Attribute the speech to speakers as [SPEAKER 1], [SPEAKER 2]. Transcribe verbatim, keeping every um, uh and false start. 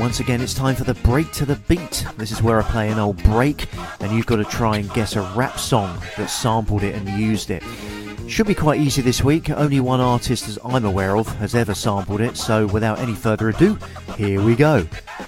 [SPEAKER 1] once again it's time for the Break to the Beat. This is where I play an old break and you've got to try and guess a rap song that sampled it and used it. Should be quite easy this week. Only one artist as I'm aware of has ever sampled it, so without any further ado, here we go.